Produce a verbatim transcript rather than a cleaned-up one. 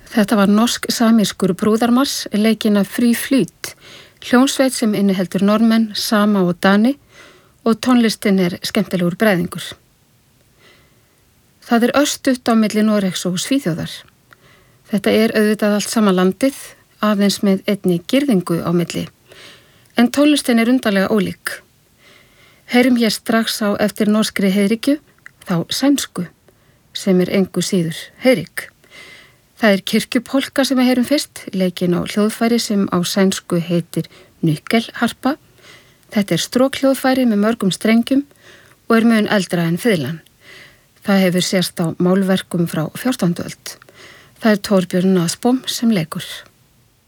Þetta var norsk-samískur brúðarmars leikinn af Free Fleet, hljómsveit sem inniheldur normenn, sama og dani og tónlistin er skemmtilegur bræðingur. Það er örstutt á milli Noregs og Svíþjóðar. Þetta er auðvitað allt sama landið, aðeins með einni girðingu á milli, en tónlistin er undarlega ólík. Heyrum hér strax á eftir norskri heiðríkju, þá sænsku, sem er engu síður heiðrík. Það er kirkjupolka sem við heyrum fyrst, leikinn á hljóðfæri sem á sænsku heitir nyckelharpa. Þetta er strókhljóðfæri með mörgum strengjum og er mun eldra en fiðlan. Það hefur sést á málverkum frá fjórtándu öld. Það er Torbjörn Nasbom sem leikur.